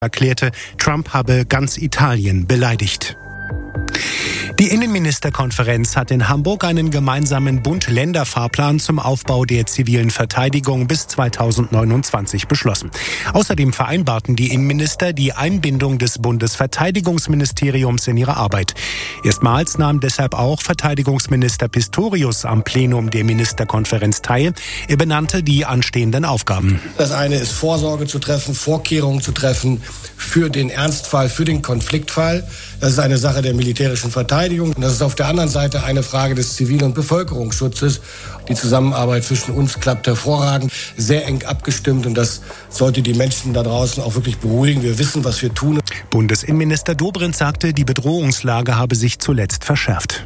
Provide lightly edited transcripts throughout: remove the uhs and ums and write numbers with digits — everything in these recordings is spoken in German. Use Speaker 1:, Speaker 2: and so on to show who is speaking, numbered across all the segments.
Speaker 1: erklärte, Trump habe ganz Italien beleidigt. Die Innenministerkonferenz hat in Hamburg einen gemeinsamen Bund-Länder-Fahrplan zum Aufbau der zivilen Verteidigung bis 2029 beschlossen. Außerdem vereinbarten die Innenminister die Einbindung des Bundesverteidigungsministeriums in ihre Arbeit. Erstmals nahm deshalb auch Verteidigungsminister Pistorius am Plenum der Ministerkonferenz teil. Er benannte die anstehenden Aufgaben.
Speaker 2: Das eine ist Vorsorge zu treffen, Vorkehrungen zu treffen für den Ernstfall, für den Konfliktfall. Das ist eine Sache der militärischen Verteidigung. Und das ist auf der anderen Seite eine Frage des Zivil- und Bevölkerungsschutzes. Die Zusammenarbeit zwischen uns klappt hervorragend, sehr eng abgestimmt. Und das sollte die Menschen da draußen auch wirklich beruhigen. Wir wissen, was wir tun.
Speaker 1: Bundesinnenminister Dobrindt sagte, die Bedrohungslage habe sich zuletzt verschärft.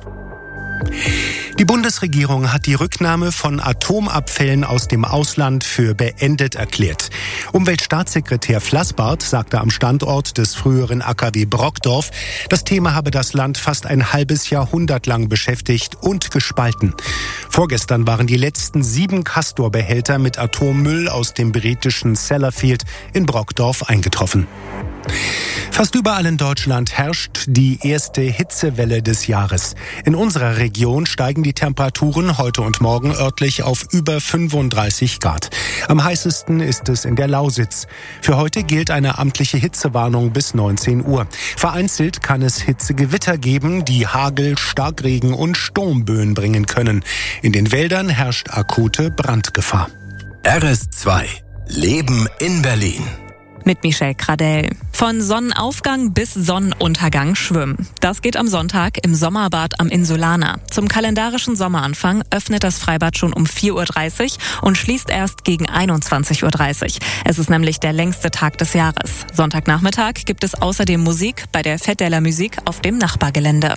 Speaker 1: Die Bundesregierung hat die Rücknahme von Atomabfällen aus dem Ausland für beendet erklärt. Umweltstaatssekretär Flassbart sagte am Standort des früheren AKW Brockdorf, das Thema habe das Land fast ein halbes Jahrhundert lang beschäftigt und gespalten. Vorgestern waren die letzten 7 Castor-Behälter mit Atommüll aus dem britischen Sellafield in Brockdorf eingetroffen. Fast überall in Deutschland herrscht die erste Hitzewelle des Jahres. In unserer Region steigen die Temperaturen heute und morgen örtlich auf über 35 Grad. Am heißesten ist es in der Lausitz. Für heute gilt eine amtliche Hitzewarnung bis 19 Uhr. Vereinzelt kann es Hitzegewitter geben, die Hagel, Starkregen und Sturmböen bringen können. In den Wäldern herrscht akute Brandgefahr.
Speaker 3: RS2 Leben in Berlin.
Speaker 4: Mit Michelle Kradell. Von Sonnenaufgang bis Sonnenuntergang schwimmen. Das geht am Sonntag im Sommerbad am Insulaner. Zum kalendarischen Sommeranfang öffnet das Freibad schon um 4.30 Uhr und schließt erst gegen 21.30 Uhr. Es ist nämlich der längste Tag des Jahres. Sonntagnachmittag gibt es außerdem Musik bei der Fête de la Musique auf dem Nachbargelände.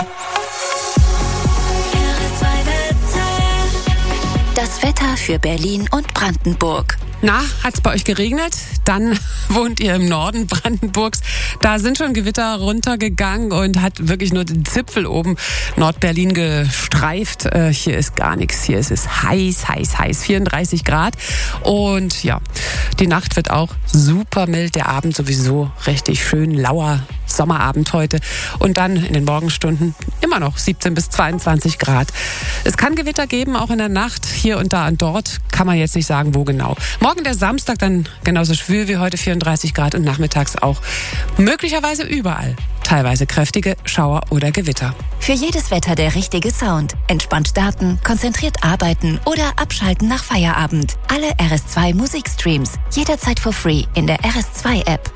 Speaker 5: Das Wetter für Berlin und Brandenburg.
Speaker 6: Na, hat's bei euch geregnet? Dann wohnt ihr im Norden Brandenburgs. Da sind schon Gewitter runtergegangen und hat wirklich nur den Zipfel oben Nordberlin gestreift. Hier ist gar nichts. Hier ist es heiß. 34 Grad. Und ja, die Nacht wird auch super mild. Der Abend sowieso richtig schön lauer Sommerabend heute. Und dann in den Morgenstunden immer noch 17 bis 22 Grad. Es kann Gewitter geben, auch in der Nacht. Hier und da und dort kann man jetzt nicht sagen, wo genau. Morgen der Samstag dann genauso schwül wie heute, 34 Grad und nachmittags auch möglicherweise überall teilweise kräftige Schauer oder Gewitter.
Speaker 5: Für jedes Wetter der richtige Sound. Entspannt starten, konzentriert arbeiten oder abschalten nach Feierabend. Alle RS2 Musikstreams jederzeit for free in der RS2-App.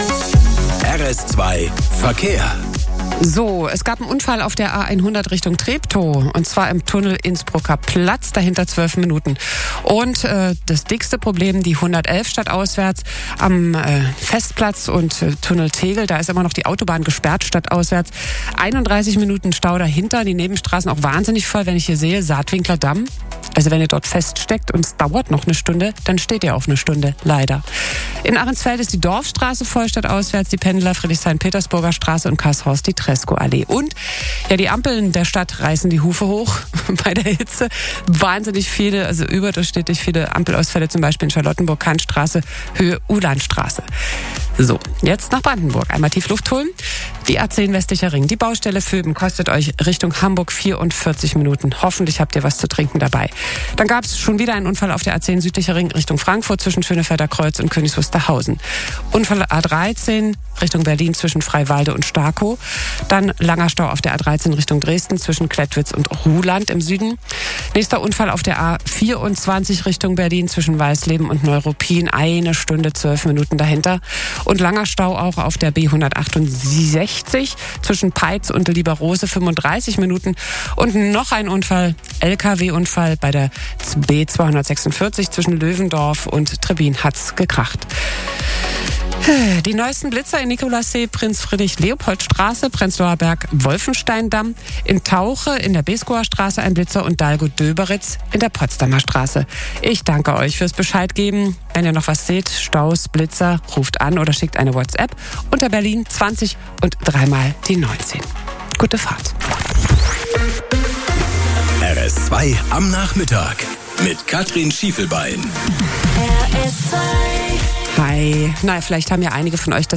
Speaker 3: RS2 Verkehr.
Speaker 6: So, es gab einen Unfall auf der A100 Richtung Treptow und zwar im Tunnel Innsbrucker Platz, dahinter 12 Minuten. Und das dickste Problem, die 111 stadtauswärts am Festplatz und Tunnel Tegel, da ist immer noch die Autobahn gesperrt stadtauswärts. 31 Minuten Stau dahinter, die Nebenstraßen auch wahnsinnig voll, wenn ich hier sehe, Saatwinkler Damm. Also wenn ihr dort feststeckt und es dauert noch eine Stunde, dann steht ihr auf eine Stunde, leider. In Ahrensfeld ist die Dorfstraße voll stadtauswärts, die Pendler Friedrichshain-Petersburger Straße und Kaßhorst die Tresco-Allee. Und ja, die Ampeln der Stadt reißen die Hufe hoch bei der Hitze. Wahnsinnig viele, also überdurchschnittlich viele Ampelausfälle, zum Beispiel in Charlottenburg, Kantstraße, Höhe Ulandstraße. So, jetzt nach Brandenburg. Einmal tief Luft holen. Die A10 westlicher Ring. Die Baustelle Vöben kostet euch Richtung Hamburg 44 Minuten. Hoffentlich habt ihr was zu trinken dabei. Dann gab es schon wieder einen Unfall auf der A10 südlicher Ring Richtung Frankfurt zwischen Schönefelder Kreuz und Königs Wusterhausen. Unfall A13 Richtung Berlin zwischen Freiwalde und Starkow. Dann langer Stau auf der A13 Richtung Dresden zwischen Klettwitz und Ruhland im Süden. Nächster Unfall auf der A24 Richtung Berlin zwischen Weißleben und Neuruppin. 1 Stunde 12 Minuten dahinter. Und langer Stau auch auf der B168 zwischen Peitz und Lieberrose, 35 Minuten. Und noch ein Unfall, LKW-Unfall bei der B246 zwischen Löwendorf und Trebin hat's gekracht. Die neuesten Blitzer in Nikolassee, Prinz-Friedrich-Leopold-Straße, Prenzlauer Berg, Wolfenstein-Damm, in Tauche, in der Beskower Straße ein Blitzer und Dalgo-Döberitz in der Potsdamer Straße. Ich danke euch fürs Bescheid geben. Wenn ihr noch was seht, Staus, Blitzer, ruft an oder schickt eine WhatsApp unter Berlin 20 und 3 die 19. Gute Fahrt.
Speaker 3: RS2 am Nachmittag mit Katrin Schiefelbein.
Speaker 5: RS2
Speaker 6: Hi. Naja, vielleicht haben ja einige von euch das